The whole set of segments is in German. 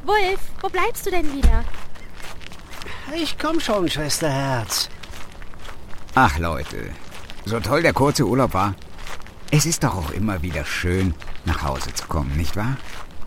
Wulf, wo bleibst du denn wieder? Ich komm schon, Schwesterherz. Ach Leute, so toll der kurze Urlaub war. Es ist doch auch immer wieder schön, nach Hause zu kommen, nicht wahr?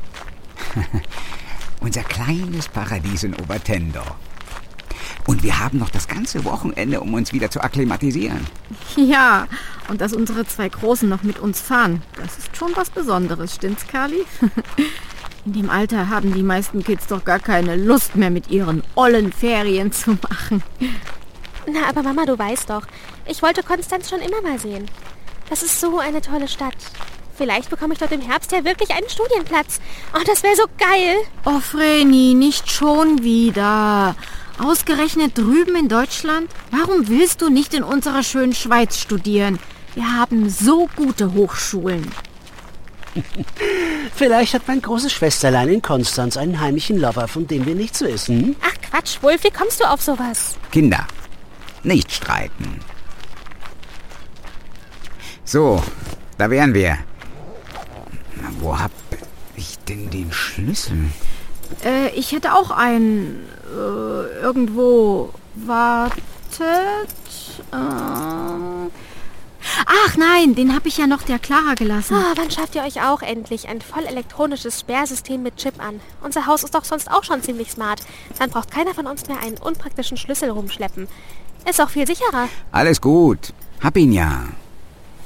Unser kleines Paradies in Obertendorf. Und wir haben noch das ganze Wochenende, um uns wieder zu akklimatisieren. Ja, und dass unsere 2 Großen noch mit uns fahren, das ist schon was Besonderes, stimmt's, Carly? In dem Alter haben die meisten Kids doch gar keine Lust mehr, mit ihren ollen Ferien zu machen. Na, aber Mama, du weißt doch, ich wollte Konstanz schon immer mal sehen. Das ist so eine tolle Stadt. Vielleicht bekomme ich dort im Herbst ja wirklich einen Studienplatz. Oh, das wäre so geil. Oh, Vreni, nicht schon wieder. Ausgerechnet drüben in Deutschland? Warum willst du nicht in unserer schönen Schweiz studieren? Wir haben so gute Hochschulen. Vielleicht hat mein großes Schwesterlein in Konstanz einen heimlichen Lover, von dem wir nichts wissen. Ach Quatsch, Wulf, wie kommst du auf sowas? Kinder, nicht streiten. So, da wären wir. Wo hab ich denn den Schlüssel? Ich hätte auch einen. Irgendwo. Wartet. Ach nein, den habe ich ja noch der Clara gelassen. Oh, wann schafft ihr euch auch endlich ein voll elektronisches Sperrsystem mit Chip an? Unser Haus ist doch sonst auch schon ziemlich smart. Dann braucht keiner von uns mehr einen unpraktischen Schlüssel rumschleppen. Ist auch viel sicherer. Alles gut. Hab ihn ja.